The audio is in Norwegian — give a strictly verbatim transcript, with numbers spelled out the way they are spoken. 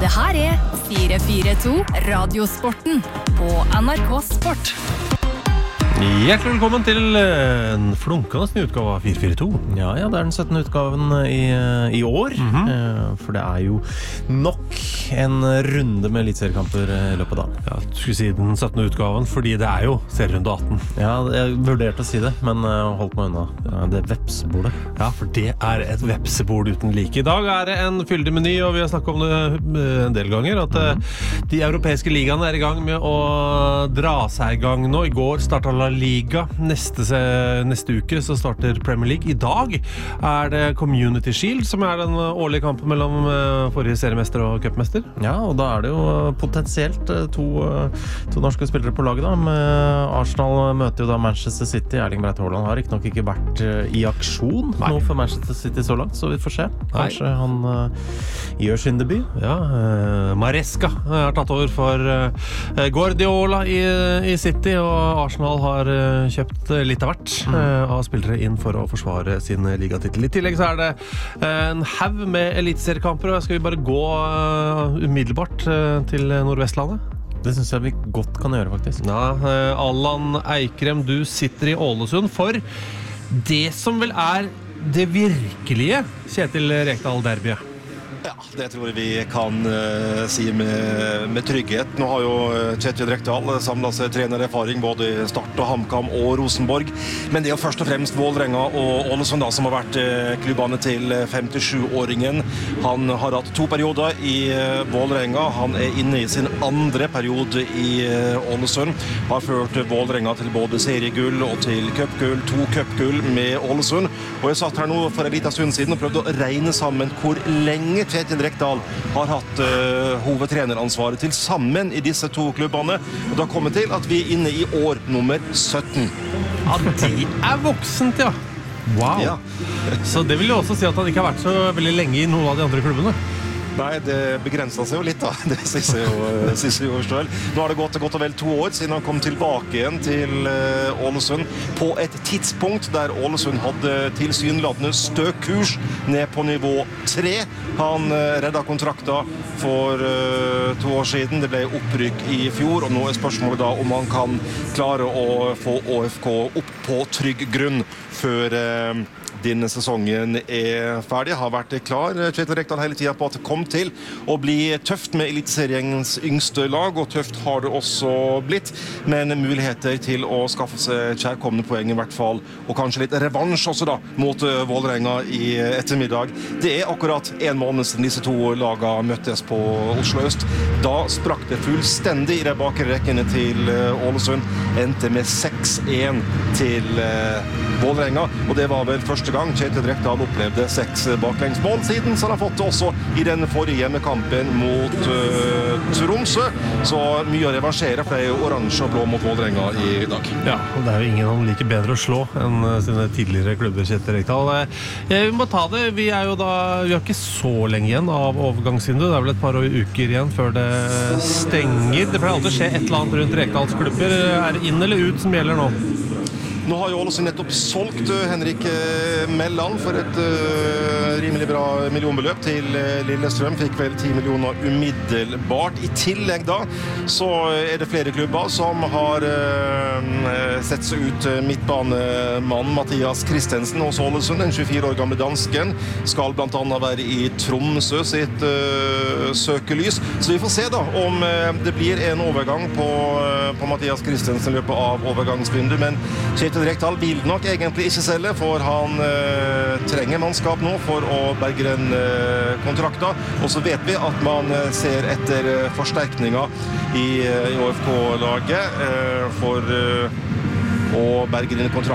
Det her er fire fire to Radiosporten på N R K Sport. Hjertelig velkommen til en flunkende ny utgave av fire fire to. Ja, ja, det er den syttende utgaven i, i år, mm-hmm. For det er jo nok en runde med elitseriekamper i løpet av dagen. Ja, du skulle si den syttende utgaven, fordi det er jo serierunde atten. Ja, jeg vurderte å si det, men holdt meg unna. Det er vepsebordet. Ja, for det er et vepsebord uten like. I dag er det en fyldig meny, og vi har snakket om det en del ganger, at mm. de europeiske ligaene er i gang med å dra seg i gang nå. I går startet La Liga. Neste, neste uke så starter Premier League. I dag er det Community Shield, som er den årlige kampen mellom forrige seriemester og cupmester. Ja, og da er det jo potensielt to, to norske spillere på laget da. Med Arsenal møter jo da Manchester City. Erling Braut Haaland har ikke nok ikke vært i aksjon Nei. Nå for Manchester City så langt, så vi får se. Kanskje Nei. han uh, gjør sin debut. Ja, uh, Maresca har tatt over for uh, Guardiola i, i City, og Arsenal har kjøpt litt av hvert mm. av spillere inn for å forsvare sin ligatitel. I tillegg så er det en haug med elitseriekamper, og skal vi bare gå umiddelbart til Nordvestlandet? Det synes jeg vi godt kan gjøre, faktisk. Ja, Allan Eikrem, du sitter i Ålesund for det som vel er det virkelige Kjetil Rekdal-derbyet. Ja, det tror jeg vi kan uh, si med, med trygghet. Nå har jo Kjetil Rekdal samlet seg trenererfaring både i Start og HamKam og Rosenborg. Men det er jo først og fremst Vålerenga og Ålesund da, som har vært uh, klubbene til femtisju-åringen. Han har hatt to perioder i uh, Vålerenga. Han er inne i sin andre periode i uh, Ålesund. Har ført Vålerenga til både seriegull og til cupgull. To cupgull med Ålesund. Og jeg satt her nå for en liten stund siden og prøvde å regne sammen hvor lenge Kjetil Rekdal har hatt uh, hovedtreneransvaret til sammen i disse to klubbene. Og da kommer til at vi er inne i år nummer sytten. Ja, de er voksent, ja. Wow. Ja. Så det vil jo også si at han ikke har vært så veldig lenge i noen av de andre klubbene. Nei, det begrenset seg jo litt da. Det synes jeg jo, synes jeg jo selv. Nå har det gått, gått vel to år siden han kom tilbake igjen til uh, Ålesund på et tidspunkt der Ålesund hadde tilsynelatende stø kurs ned på nivå tre. Han uh, reddet kontrakten for uh, to år siden. Det ble opprykk i fjor, og nå er spørsmålet da om han kan klare å få Å F K opp på trygg grunn før uh, denne sesongen er ferdig. Har vært klar, Kjetil Rekdal, hele tiden på at det kom til å bli tøft med eliteseriens yngste lag, og tøft har det også blitt, men muligheter til å skaffe seg kjærkomne poeng i hvert fall, og kanskje litt revansj også da, mot Vålerenga i ettermiddag. Det er akkurat en måned siden disse to lagene møttes på Oslo Øst. Da sprakk det fullstendig i de bakre rekkene til Ålesund, endte med seks en til Vålerenga, og det var vel første gang Kjetil Rekdal opplevde seks baklengsmål. Siden så har han fått det også i den forrige hjemmekampen mot uh, Tromsø. Så mye å revansjere, for det er jo oransje og blå mot Vålerenga i dag. Ja, og det er jo ingen han liker bedre å slå enn sine tidligere klubber, Kjetil Rekdal. Vi må ta det. Vi er jo da, vi har ikke så lenge igjen av overgangsvinduet. Det er vel et par uker igjen før det stenger. Det pleier alltid å skje et eller annet rundt Rekdals klubber. Er det inn eller ut som gjelder nå? Nå har jo Ålesund nettopp solgt Henrik Melland for et uh, rimelig bra millionbeløp til uh, Lillestrøm. Fikk vel ti millioner umiddelbart. I tillegg da, så er det flere klubber som har uh, sett seg ut midtbanemannen Mathias Christensen hos Ålesund. Den tjuefire år gamle dansken skal blant annet være i Tromsø sitt uh, søkelys. Så vi får se da om uh, det blir en overgang på, uh, på Mathias Christensen i løpet av overgangsvinduet, men Kjetil Rekdal vil nok egentlig ikke selge, for han eh, trenger mannskap nå for å berge den eh, kontrakten. Og så vet vi at man eh, ser etter eh, forsterkninger i, eh, i Å F K-laget eh, for eh, å berge denne kontrakten.